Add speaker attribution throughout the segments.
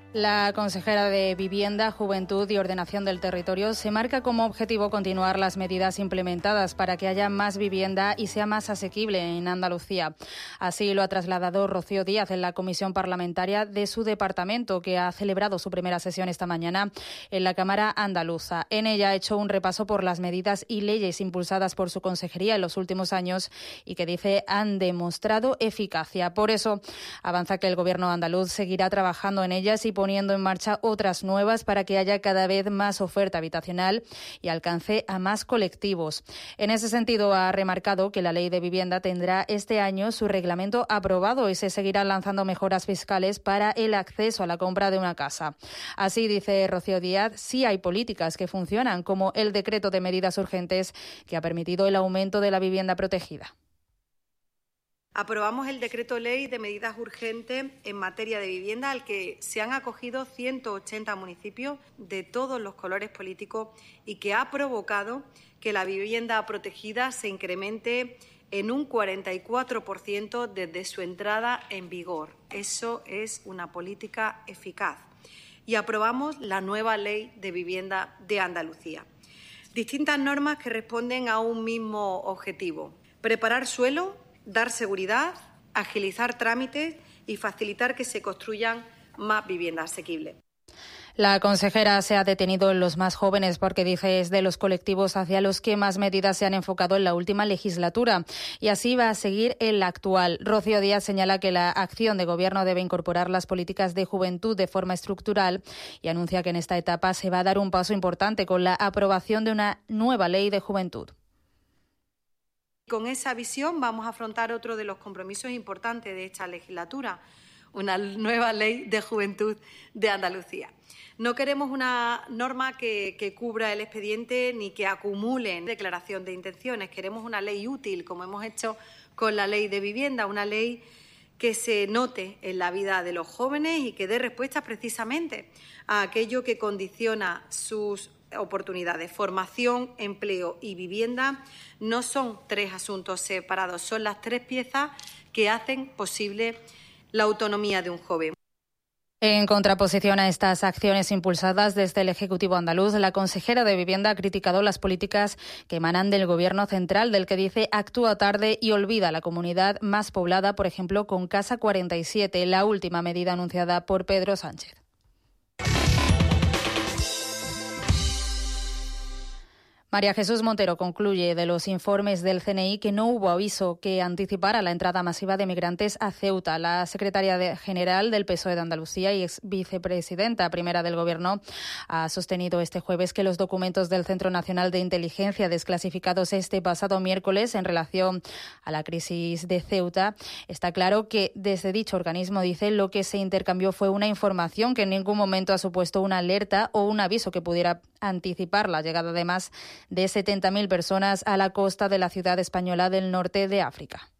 Speaker 1: La consejera de Vivienda, Juventud y Ordenación del Territorio se marca como objetivo continuar las medidas implementadas para que haya más vivienda y sea más asequible en Andalucía. Así lo ha trasladado Rocío Díaz en la comisión parlamentaria de su departamento, que ha celebrado su primera sesión esta mañana en la Cámara Andaluza. En ella ha hecho un repaso por las medidas y leyes impulsadas por su consejería en los últimos años y que dice han demostrado eficacia. Por eso avanza que el Gobierno andaluz seguirá trabajando en ellas y poniendo en marcha otras nuevas para que haya cada vez más oferta habitacional y alcance a más colectivos. En ese sentido, ha remarcado que la Ley de Vivienda tendrá este año su reglamento aprobado y se seguirán lanzando mejoras fiscales para el acceso a la compra de una casa. Así, dice Rocío Díaz, sí hay políticas que funcionan, como el decreto de medidas urgentes que ha permitido el aumento de la vivienda protegida.
Speaker 2: Aprobamos el decreto ley de medidas urgentes en materia de vivienda al que se han acogido 180 municipios de todos los colores políticos y que ha provocado que la vivienda protegida se incremente en un 44% desde su entrada en vigor. Eso es una política eficaz. Y aprobamos la nueva Ley de Vivienda de Andalucía. Distintas normas que responden a un mismo objetivo: preparar suelo, dar seguridad, agilizar trámites y facilitar que se construyan más viviendas asequibles.
Speaker 1: La consejera se ha detenido en los más jóvenes porque dice es de los colectivos hacia los que más medidas se han enfocado en la última legislatura y así va a seguir en la actual. Rocío Díaz señala que la acción de Gobierno debe incorporar las políticas de juventud de forma estructural y anuncia que en esta etapa se va a dar un paso importante con la aprobación de una nueva ley de juventud.
Speaker 2: Con esa visión vamos a afrontar otro de los compromisos importantes de esta legislatura, una nueva ley de juventud de Andalucía. No queremos una norma que cubra el expediente ni que acumule en declaración de intenciones. Queremos una ley útil, como hemos hecho con la ley de vivienda, una ley que se note en la vida de los jóvenes y que dé respuesta precisamente a aquello que condiciona sus oportunidades. Formación, empleo y vivienda no son tres asuntos separados, son las tres piezas que hacen posible la autonomía de un joven.
Speaker 1: En contraposición a estas acciones impulsadas desde el Ejecutivo andaluz, la consejera de Vivienda ha criticado las políticas que emanan del Gobierno central, del que dice actúa tarde y olvida la comunidad más poblada, por ejemplo, con Casa 47, la última medida anunciada por Pedro Sánchez. María Jesús Montero concluye de los informes del CNI que no hubo aviso que anticipara la entrada masiva de migrantes a Ceuta. La secretaria general del PSOE de Andalucía y ex vicepresidenta primera del Gobierno ha sostenido este jueves que los documentos del Centro Nacional de Inteligencia desclasificados este pasado miércoles en relación a la crisis de Ceuta, está claro que desde dicho organismo, dice, lo que se intercambió fue una información que en ningún momento ha supuesto una alerta o un aviso que pudiera anticipar la llegada de más de 70.000 personas a la costa de la ciudad española del norte de África.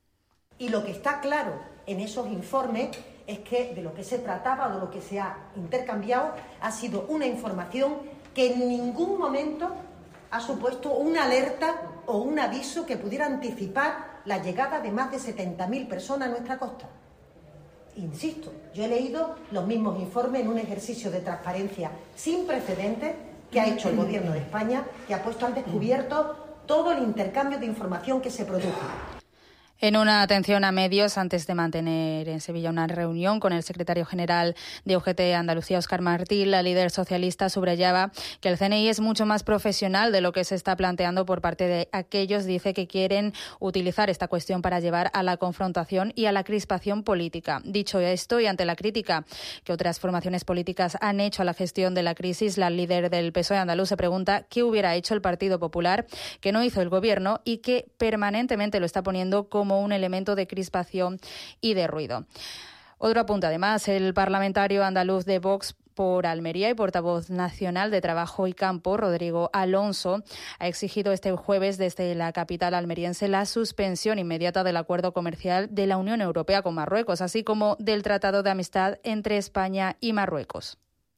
Speaker 3: Y lo que está claro en esos informes es que de lo que se trataba o de lo que se ha intercambiado ha sido una información que en ningún momento ha supuesto una alerta o un aviso que pudiera anticipar la llegada de más de 70.000 personas a nuestra costa. Insisto, yo he leído los mismos informes en un ejercicio de transparencia sin precedentes que ha hecho el Gobierno de España, que ha puesto al descubierto todo el intercambio de información que se produjo.
Speaker 1: En una atención a medios, antes de mantener en Sevilla una reunión con el secretario general de UGT Andalucía, Óscar Martí, la líder socialista subrayaba que el CNI es mucho más profesional de lo que se está planteando por parte de aquellos, dice, que quieren utilizar esta cuestión para llevar a la confrontación y a la crispación política. Dicho esto, y ante la crítica que otras formaciones políticas han hecho a la gestión de la crisis, la líder del PSOE andaluz se pregunta qué hubiera hecho el Partido Popular, que no hizo el Gobierno y que permanentemente lo está poniendo como un elemento de crispación y de ruido. Otro apunte, además, el parlamentario andaluz de Vox por Almería y portavoz nacional de Trabajo y Campo, Rodrigo Alonso, ha exigido este jueves desde la capital almeriense la suspensión inmediata del acuerdo comercial de la Unión Europea con Marruecos, así como del Tratado de Amistad entre España y Marruecos.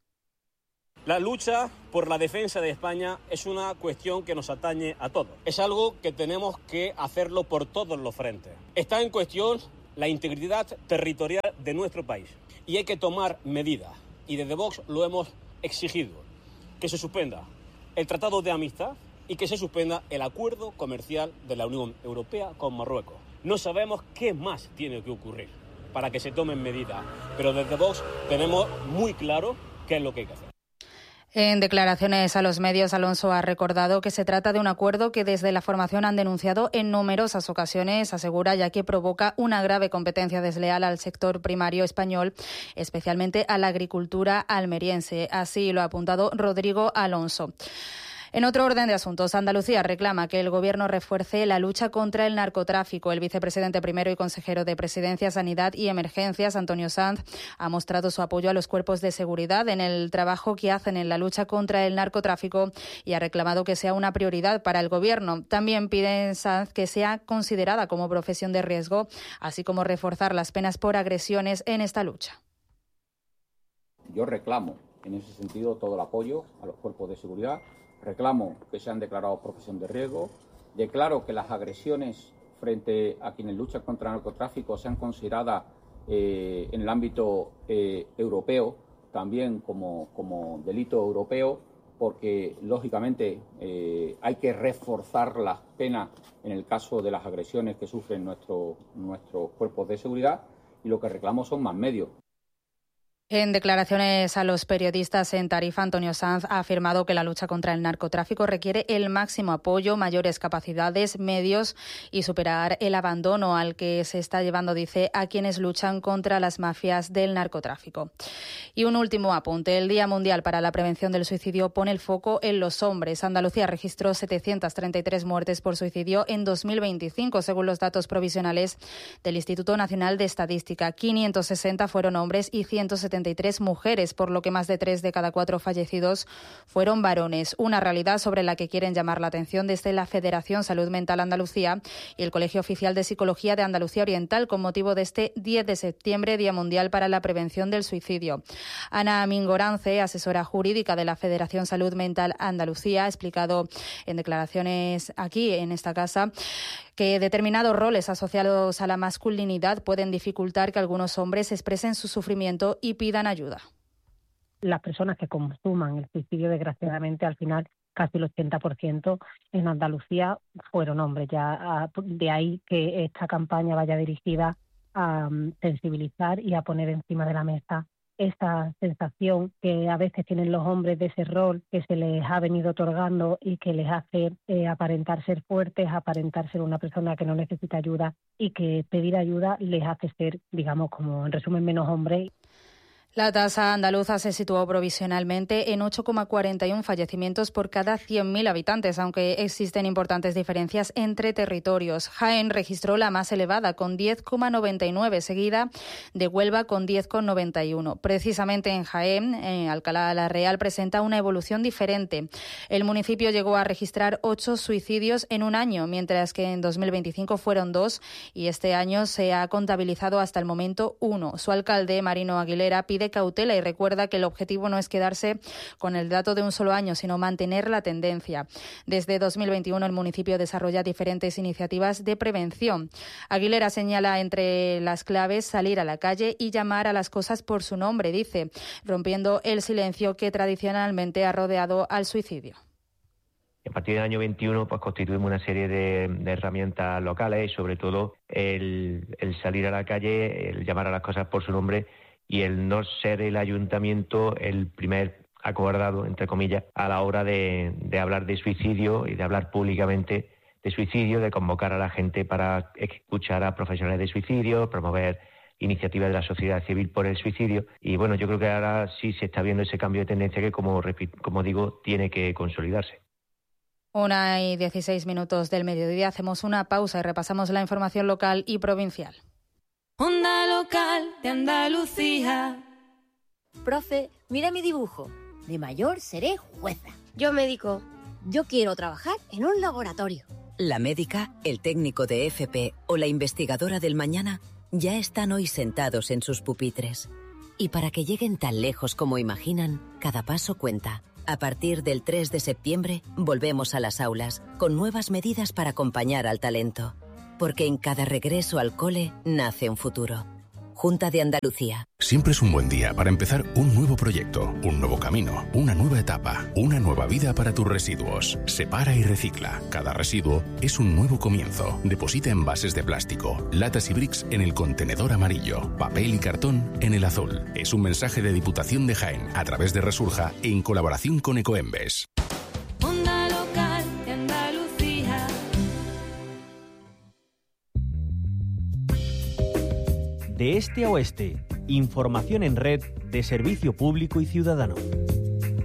Speaker 4: La lucha por la defensa de España es una cuestión que nos atañe a todos. Es algo que tenemos que hacerlo por todos los frentes. Está en cuestión la integridad territorial de nuestro país y hay que tomar medidas y desde Vox lo hemos exigido, que se suspenda el Tratado de Amistad y que se suspenda el acuerdo comercial de la Unión Europea con Marruecos. No sabemos qué más tiene que ocurrir para que se tomen medidas, pero desde Vox tenemos muy claro qué es lo que hay que hacer.
Speaker 1: En declaraciones a los medios, Alonso ha recordado que se trata de un acuerdo que desde la formación han denunciado en numerosas ocasiones, asegura, ya que provoca una grave competencia desleal al sector primario español, especialmente a la agricultura almeriense. Así lo ha apuntado Rodrigo Alonso. En otro orden de asuntos, Andalucía reclama que el Gobierno refuerce la lucha contra el narcotráfico. El vicepresidente primero y consejero de Presidencia, Sanidad y Emergencias, Antonio Sanz, ha mostrado su apoyo a los cuerpos de seguridad en el trabajo que hacen en la lucha contra el narcotráfico y ha reclamado que sea una prioridad para el Gobierno. También pide Sanz que sea considerada como profesión de riesgo, así como reforzar las penas por agresiones en esta lucha.
Speaker 5: Yo reclamo, en ese sentido, todo el apoyo a los cuerpos de seguridad. Reclamo que sean declarados profesión de riesgo, declaro que las agresiones frente a quienes luchan contra el narcotráfico sean consideradas en el ámbito europeo también como delito europeo, porque lógicamente hay que reforzar las penas en el caso de las agresiones que sufren nuestros cuerpos de seguridad, y lo que reclamo son más medios.
Speaker 1: En declaraciones a los periodistas en Tarifa, Antonio Sanz ha afirmado que la lucha contra el narcotráfico requiere el máximo apoyo, mayores capacidades, medios y superar el abandono al que se está llevando, dice, a quienes luchan contra las mafias del narcotráfico. Y un último apunte. El Día Mundial para la Prevención del Suicidio pone el foco en los hombres. Andalucía registró 733 muertes por suicidio en 2025, según los datos provisionales del Instituto Nacional de Estadística. 560 fueron hombres y 173 mujeres, por lo que más de 3 de cada 4 fallecidos fueron varones. Una realidad sobre la que quieren llamar la atención desde la Federación Salud Mental Andalucía y el Colegio Oficial de Psicología de Andalucía Oriental, con motivo de este 10 de septiembre, Día Mundial para la Prevención del Suicidio. Ana Mingorance, asesora jurídica de la Federación Salud Mental Andalucía, ha explicado en declaraciones aquí en esta casa que determinados roles asociados a la masculinidad pueden dificultar que algunos hombres expresen su sufrimiento y pidan ayuda.
Speaker 6: Las personas que consuman el suicidio, desgraciadamente, al final casi el 80% en Andalucía fueron hombres. Ya de ahí que esta campaña vaya dirigida a sensibilizar y a poner encima de la mesa esta sensación que a veces tienen los hombres de ese rol que se les ha venido otorgando y que les hace aparentar ser fuertes, aparentar ser una persona que no necesita ayuda, y que pedir ayuda les hace ser, digamos, como en resumen, menos hombres.
Speaker 1: La tasa andaluza se situó provisionalmente en 8,41 fallecimientos por cada 100.000 habitantes, aunque existen importantes diferencias entre territorios. Jaén registró la más elevada, con 10,99, seguida de Huelva con 10,91. Precisamente en Jaén, Alcalá la Real presenta una evolución diferente. El municipio llegó a registrar 8 suicidios en un año, mientras que en 2025 fueron 2 y este año se ha contabilizado hasta el momento 1. Su alcalde, Marino Aguilera, pide cautela y recuerda que el objetivo no es quedarse con el dato de un solo año, sino mantener la tendencia. Desde 2021 el municipio desarrolla diferentes iniciativas de prevención. Aguilera señala entre las claves salir a la calle y llamar a las cosas por su nombre, dice, rompiendo el silencio que tradicionalmente ha rodeado al suicidio.
Speaker 7: A partir del año 21 pues constituimos una serie de herramientas locales y sobre todo el salir a la calle, el llamar a las cosas por su nombre y el no ser el ayuntamiento el primer acobardado, entre comillas, a la hora de hablar de suicidio y de hablar públicamente de suicidio, de convocar a la gente para escuchar a profesionales de suicidio, promover iniciativas de la sociedad civil por el suicidio. Y bueno, yo creo que ahora sí se está viendo ese cambio de tendencia que, como digo, tiene que consolidarse.
Speaker 1: 1:16 del mediodía. Hacemos una pausa y repasamos la información local y provincial.
Speaker 8: Onda local de Andalucía.
Speaker 9: Profe, mira mi dibujo. De mayor seré jueza.
Speaker 10: Yo médico.
Speaker 9: Yo quiero trabajar en un laboratorio.
Speaker 11: La médica, el técnico de FP o la investigadora del mañana ya están hoy sentados en sus pupitres. Y para que lleguen tan lejos como imaginan, cada paso cuenta. A partir del 3 de septiembre volvemos a las aulas con nuevas medidas para acompañar al talento. Porque en cada regreso al cole nace un futuro. Junta de Andalucía.
Speaker 10: Siempre es un buen día para empezar un nuevo proyecto, un nuevo camino, una nueva etapa, una nueva vida para tus residuos. Separa y recicla. Cada residuo es un nuevo comienzo. Deposita envases de plástico, latas y bricks en el contenedor amarillo, papel y cartón en el azul. Es un mensaje de Diputación de Jaén a través de Resurja en colaboración con Ecoembes.
Speaker 8: Onda local de Andalucía.
Speaker 12: De este a oeste, información en red de servicio público y ciudadano.